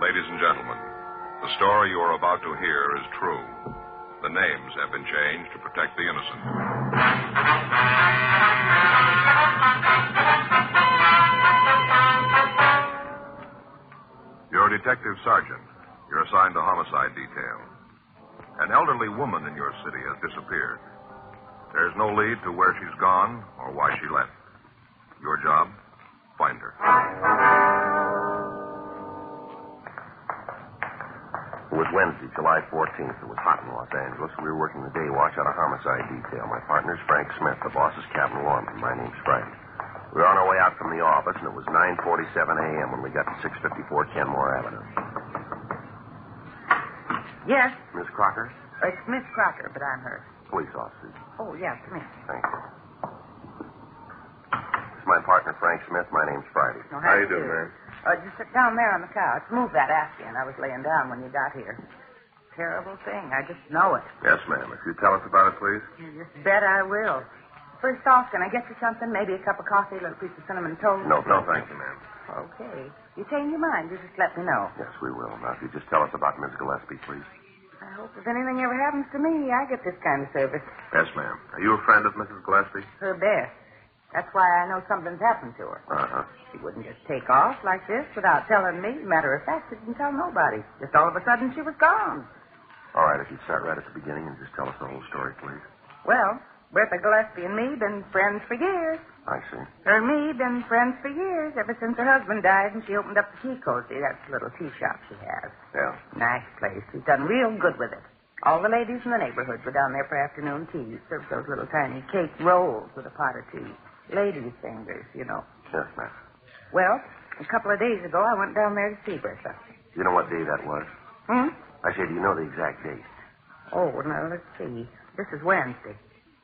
Ladies and gentlemen, the story you are about to hear is true. The names have been changed to protect the innocent. You're a detective sergeant. You're assigned to homicide detail. An elderly woman in your city has disappeared. There's no lead to where she's gone or why she left. Your job, find her. It was Wednesday, July 14th. It was hot in Los Angeles. We were working the day watch out of homicide detail. My partner's Frank Smith. The boss is Captain Lorman. My name's Frank. We were on our way out from the office, and it was 9:47 a.m. when we got to 654 Kenmore Avenue. Yes? Miss Crocker? It's Miss Crocker, but I'm her. Police officer. Oh, yeah, come here. Thank you. This is my partner, Frank Smith. My name's Friday. Oh, how you doing, man? Just sit down there on the couch. Move that Afghan. I was laying down when you got here. Terrible thing. I just know it. Yes, ma'am. If you tell us about it, please. You just bet I will. First off, can I get you something? Maybe a cup of coffee, a little piece of cinnamon toast? No, thank you, ma'am. Okay. You change your mind, you just let me know. Yes, we will. Now, if you just tell us about Miss Gillespie, please. I hope if anything ever happens to me, I get this kind of service. Yes, ma'am. Are you a friend of Mrs. Gillespie? Her best. That's why I know something's happened to her. Uh-huh. She wouldn't just take off like this without telling me. Matter of fact, she didn't tell nobody. Just all of a sudden, she was gone. All right, if you'd start right at the beginning and just tell us the whole story, please. Well, Bertha Gillespie and me been friends for years. I see. Her and me been friends for years, ever since her husband died and she opened up the tea cozy. That's the little tea shop she has. Yeah. Nice place. She's done real good with it. All the ladies in the neighborhood were down there for afternoon tea. Served those little tiny cake rolls with a pot of tea. Ladies' fingers, you know. Yes, ma'am. Well, a couple of days ago, I went down there to see Bertha. You know what day that was? I said, do you know the exact date? Oh, now, let's see. This is Wednesday.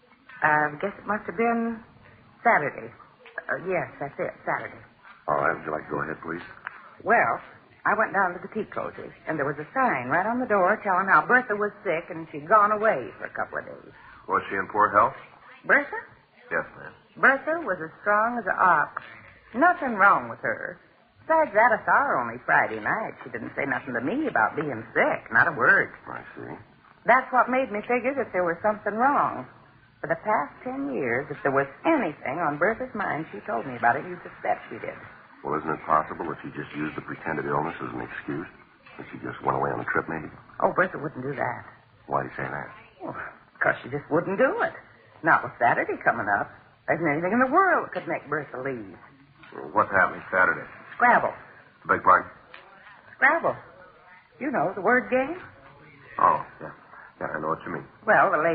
I guess it must have been Saturday. Yes, that's it, Saturday. All right, would you like to go ahead, please? Well, I went down to the tea cozy, and there was a sign right on the door telling how Bertha was sick and she'd gone away for a couple of days. Was she in poor health? Bertha? Yes, ma'am. Bertha was as strong as an ox. Nothing wrong with her. Besides that, I saw her only Friday night. She didn't say nothing to me about being sick, not a word. I see. That's what made me figure that there was something wrong. For the past 10 years, if there was anything on Bertha's mind, she told me about it. You just bet she did. Well, isn't it possible that she just used the pretended illness as an excuse? That she just went away on a trip, maybe? Oh, Bertha wouldn't do that. Why do you say that? Well, because she just wouldn't do it. Not with Saturday coming up. There isn't anything in the world that could make Bertha leave. Well, what's happening Saturday? Scrabble. Beg pardon? Scrabble. You know, the word game. Oh, yeah. Yeah, I know what you mean. Well, the lady